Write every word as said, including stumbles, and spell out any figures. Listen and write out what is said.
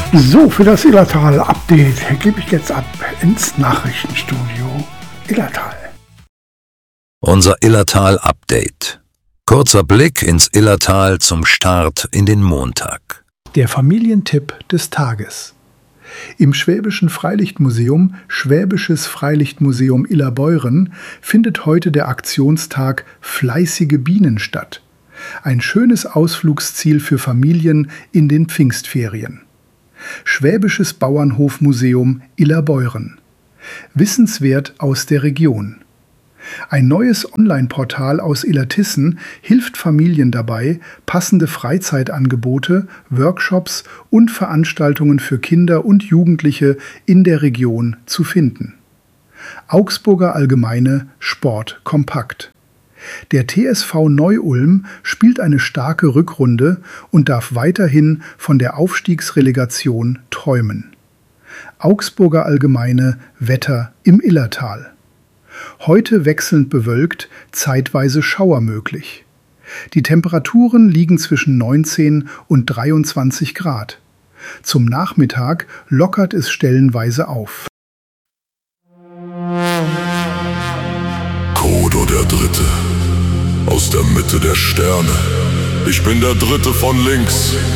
So, für das Illertal-Update gebe ich jetzt ab ins Nachrichtenstudio Illertal. Unser Illertal-Update. Kurzer Blick ins Illertal zum Start in den Montag. Der Familientipp des Tages. Im Schwäbischen Freilichtmuseum Schwäbisches Freilichtmuseum Illerbeuren findet heute der Aktionstag Fleißige Bienen statt. Ein schönes Ausflugsziel für Familien in den Pfingstferien. Schwäbisches Bauernhofmuseum Illerbeuren. Wissenswert aus der Region. Ein neues Online-Portal aus Illertissen hilft Familien dabei, passende Freizeitangebote, Workshops und Veranstaltungen für Kinder und Jugendliche in der Region zu finden. Augsburger Allgemeine Sport kompakt. Der T S V Neu-Ulm spielt eine starke Rückrunde und darf weiterhin von der Aufstiegsrelegation träumen. Augsburger Allgemeine Wetter im Illertal. Heute wechselnd bewölkt, zeitweise Schauer möglich. Die Temperaturen liegen zwischen neunzehn und dreiundzwanzig Grad. Zum Nachmittag lockert es stellenweise auf. Kodo der Dritte. Aus der Mitte der Sterne. Ich bin der Dritte von links.